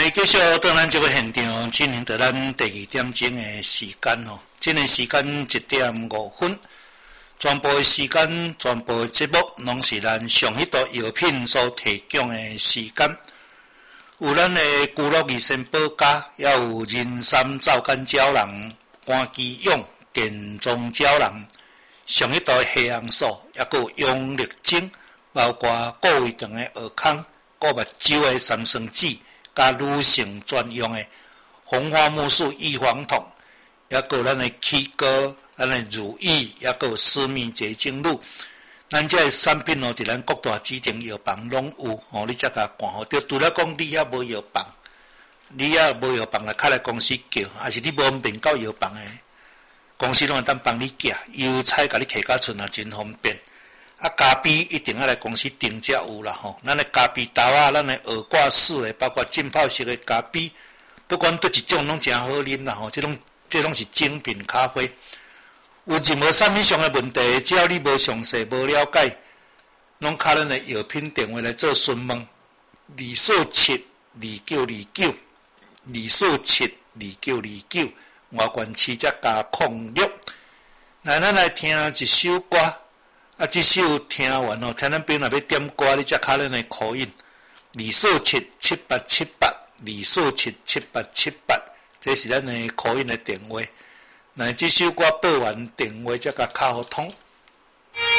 继续到咱这个现场，进行到咱第2点钟的时间哦。今个时间1点5分，全部的时间、全部的节目，拢是咱上一道药品所提供的时间。有咱的居乐益生保家，也有人参皂苷胶囊、肝肌用、健壮胶囊，上一道的黑红素，也有养力精，包括顾胃肠的蚵康、顾目睭的三酸酯。甲女性专用的红花木素预防痛，也有咱的起膏、咱的乳液，也有私密结晶露。咱这个产品哦，伫咱各大指定药房拢有哦，你才甲看好。除了讲你遐无药房，你遐无药房来开来公司叫，还是你无面到药房的公司拢会当帮你寄，邮差甲你摕到厝也真方便。啊，咖啡一定要来公司订才有啦吼。咱的咖啡豆啊，咱的耳挂式的，包括浸泡式的咖啡，不管对一种拢真好啉啦吼。这拢是精品咖啡。有任何产品上的问题，只要你无详细、无了解，拢靠咱的药品电话来做询问。2472929，2472929，外县市则加06。来，咱来听一首歌。啊，这首听完哦，听咱朋友若要点歌，你才敲咱的口音，2477878，2477878，这是咱的口音的电话。那这首歌报完电话才甲敲好通。